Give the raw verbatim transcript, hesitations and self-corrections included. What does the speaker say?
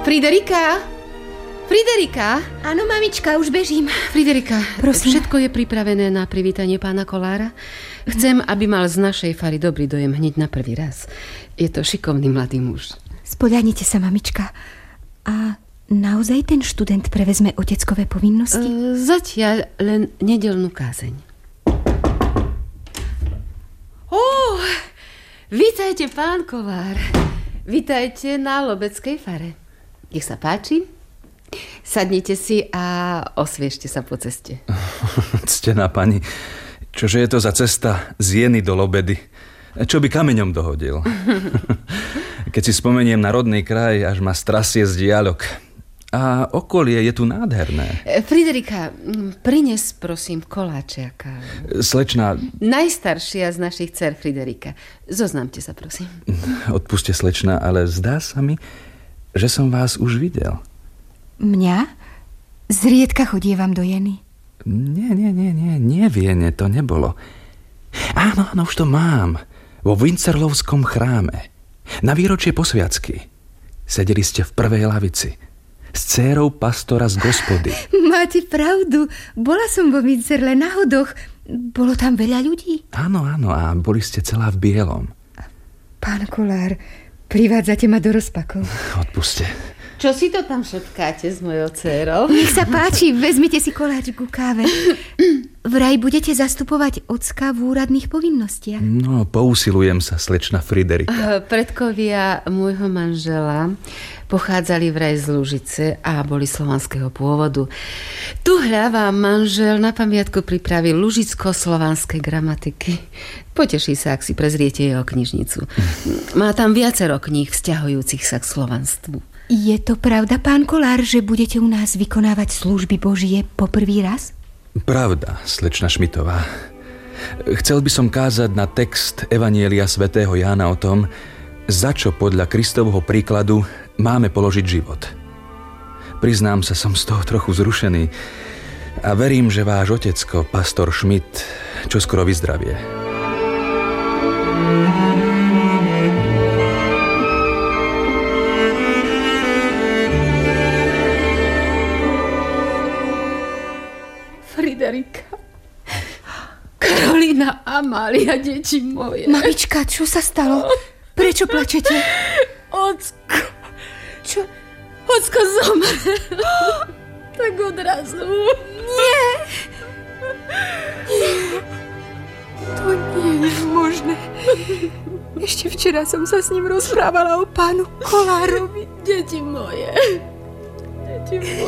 Friderika? Friderika? Áno, mamička, už bežím. Friderika, prosím. Všetko je pripravené na privítanie pána Kolára. Chcem, aby mal z našej fary dobrý dojem hneď na prvý raz. Je to šikovný mladý muž. Spoľahnite sa, mamička. A naozaj ten študent prevezme oteckové povinnosti? E, zatiaľ len nedeľnú kázeň. Ó, vítajte, pán Kolár. Vítajte na Lobeckej fare. Nech sa páči. Sadnite si a osviežte sa po ceste. Ctená pani, čože je to za cesta z Jeny do Lobedy? Čo by kameňom dohodil? Keď si spomeniem na rodný kraj, až ma strasie z diaľok. A okolie je tu nádherné. Friderika, prines prosím koláče a kávu. Slečná... Najstaršia z našich dcer, Friderika. Zoznámte sa, prosím. Odpuste, slečná, ale zdá sa mi, že som vás už videl. Mňa? Zriedka chodievam do Jeny. Nie, nie, nie, nie, nie, Viene, to nebolo. Áno, áno, už to mám. Vo Vincerlovskom chráme. Na výročie posviacky. Sedeli ste v prvej lavici. S dcérou pastora z Gospody. Máte pravdu. Bola som vo Vincerle na hodoch. Bolo tam veľa ľudí. Áno, áno, a boli ste celá v bielom. Pán Kolár, privádzate ma do rozpakov. Odpuste. Čo si to tam šepkáte s mojou dcérou? Nech sa páči, vezmite si koláč ku káve. Vraj budete zastupovať ocka v úradných povinnostiach. No, pousilujem sa, slečna Friderika. Predkovia môjho manžela pochádzali vraj z Lužice a boli slovanského pôvodu. Tu hľa vám manžel na pamiatku pripravil lužicko-slovanské gramatiky. Poteší sa, ak si prezriete jeho knižnicu. Má tam viacero kníh vzťahujúcich sa k slovanstvu. Je to pravda, pán Kolár, že budete u nás vykonávať služby Božie po prvý raz? Pravda, slečna Šmitová. Chcel by som kázať na text Evanielia svätého Jána o tom, za čo podľa Kristovho príkladu máme položiť život. Priznám sa, som z toho trochu zrušený a verím, že váš otecko, pastor Šmit, čoskoro vyzdravie. Friderika. Karolína, Amália, deti moje. Mamička, čo sa stalo? Prečo plačete? Ocko. Čo? Ocko zomrel. Tak odrazu. Nie. Nie. To nie je možné. Ešte včera som sa s ním rozprávala o pánu Kolárovi. Deti moje. Deti moje.